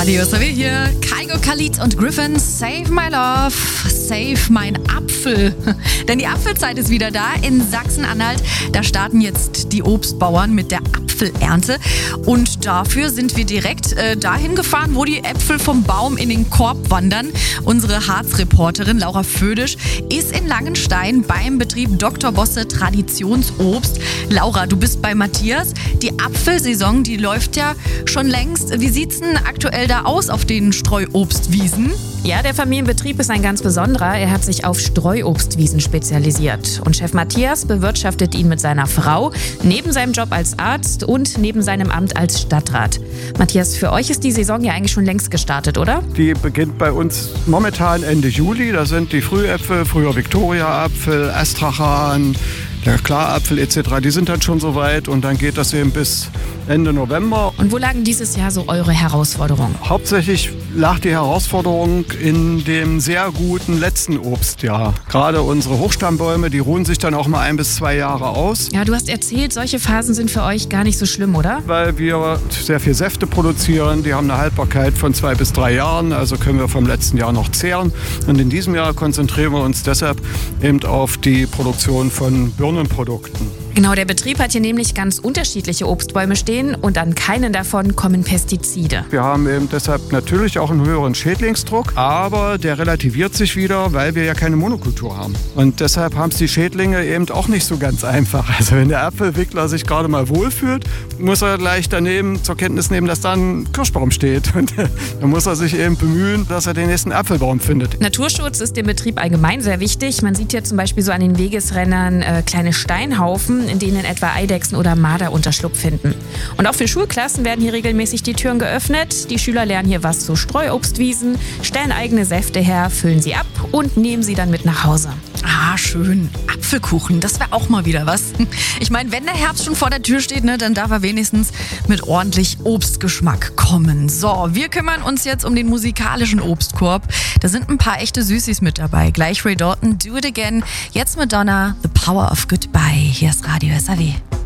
Radio SAW hier. Kygo Khalid und Griffin, Save My Love, Save mein Apfel. Denn die Apfelzeit ist wieder da in Sachsen-Anhalt. Da starten jetzt die Obstbauern mit der Apfelernte. Und dafür sind wir direkt dahin gefahren, wo die Äpfel vom Baum in den Korb wandern. Unsere Harz-Reporterin Laura Födisch ist in Langenstein beim Betrieb Dr. Bosse Traditionsobst. Laura, du bist bei Matthias. Die Apfelsaison, die läuft ja schon längst. Wie sieht's denn aktuell da aus auf den Streuobstwiesen? Ja, der Familienbetrieb ist ein ganz besonderer. Er hat sich auf Streuobstwiesen spezialisiert. Und Chef Matthias bewirtschaftet ihn mit seiner Frau, neben seinem Job als Arzt und neben seinem Amt als Stadtrat. Matthias, für euch ist die Saison ja eigentlich schon längst gestartet, oder? Die beginnt bei uns momentan Ende Juli. Da sind die Frühäpfel, früher Viktoria-Apfel, Astrachan, der Klarapfel etc., die sind dann schon soweit und dann geht das eben bis Ende November. Und wo lagen dieses Jahr so eure Herausforderungen? Hauptsächlich lag die Herausforderung in dem sehr guten letzten Obstjahr. Gerade unsere Hochstammbäume, die ruhen sich dann auch mal 1 bis 2 Jahre aus. Ja, du hast erzählt, solche Phasen sind für euch gar nicht so schlimm, oder? Weil wir sehr viel Säfte produzieren, die haben eine Haltbarkeit von 2 bis 3 Jahren, also können wir vom letzten Jahr noch zehren. Und in diesem Jahr konzentrieren wir uns deshalb eben auf die Produktion von Birnenprodukten. Genau, der Betrieb hat hier nämlich ganz unterschiedliche Obstbäume stehen und an keinen davon kommen Pestizide. Wir haben eben deshalb natürlich auch einen höheren Schädlingsdruck, aber der relativiert sich wieder, weil wir ja keine Monokultur haben. Und deshalb haben es die Schädlinge eben auch nicht so ganz einfach. Also wenn der Apfelwickler sich gerade mal wohlfühlt, muss er gleich daneben zur Kenntnis nehmen, dass da ein Kirschbaum steht. Und dann muss er sich eben bemühen, dass er den nächsten Apfelbaum findet. Naturschutz ist dem Betrieb allgemein sehr wichtig. Man sieht hier zum Beispiel so an den Wegesrändern kleine Steinhaufen, in denen etwa Eidechsen oder Marder Unterschlupf finden. Und auch für Schulklassen werden hier regelmäßig die Türen geöffnet. Die Schüler lernen hier was zu Streuobstwiesen, stellen eigene Säfte her, füllen sie ab und nehmen sie dann mit nach Hause. Ah, schön. Apfelkuchen, das wäre auch mal wieder was. Ich meine, wenn der Herbst schon vor der Tür steht, ne, dann darf er wenigstens mit ordentlich Obstgeschmack kommen. So, wir kümmern uns jetzt um den musikalischen Obstkorb. Da sind ein paar echte Süßis mit dabei. Gleich Ray Dalton, Do It Again. Jetzt Madonna, The Power of Goodbye. Hier ist Radio SAW.